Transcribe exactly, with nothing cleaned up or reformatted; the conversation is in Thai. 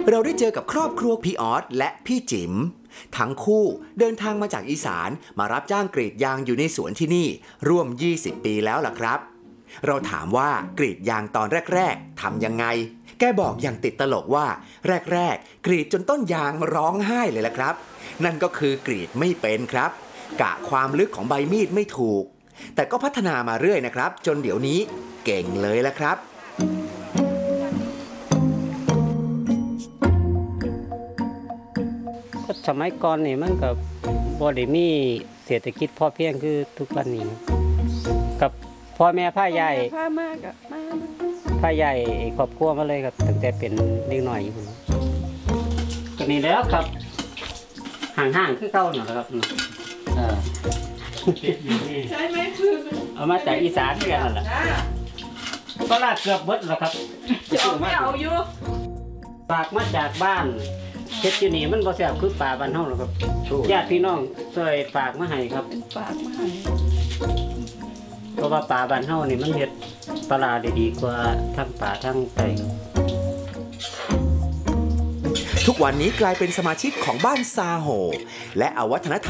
เราได้เจอกับครอบครัวพี่ออสและพี่จิ๋มทั้งคู่เดินทางมาจากอีสานมารับจ้างกรีดยางอยู่ในสวนที่นี่ร่วมยี่สิบปีแล้วล่ะครับเราถามว่ากรีดยางตอนแรกๆทำยังไงแกบอกอย่างติดตลกว่าแรกๆกรีดจนต้นยางร้องไห้เลยล่ะครับนั่นก็คือกรีดไม่เป็นครับกะความลึกของใบมีดไม่ถูกแต่ก็พัฒนามาเรื่อยนะครับจนเดี๋ยวนี้เก่งเลยละครับสมัยก่อนนี่มันกับบ่ได้มีเศรษฐกิจพอเพียงคือทุกวันนี้กับพ่อแม่พาใหญ่พามากกับมาพาใหญ่ครอบครัวมาเลยครับตั้งแต่เป็นเด็กน้อยอยู่ก็นี่แล้วครับห่างๆคือเก่านั่นแหละครับเออใช่ไหมคือเอามาจากอีสานด้วยกันนั่นแหละก็ลาดเกือบเบิดแล้วครับจะเอาไม่เอาอยู่ฝากมาจากบ้านเฮ็ดอยู่นี่มันบ่แซ่บคือปลาบ้านเฮาหรอกครับญาติพี่น้องช่วยฝากมาให้ครับเป็นฝากมาให้เพราะว่าปลาบ้านเฮานี่มันเฮ็ดปลาได้ดีกว่าทั้งปลาทั้งไก่ทุกวันนี้กลายเป็นสมาชิกของบ้านซาโฮและเอาวัฒนธรรม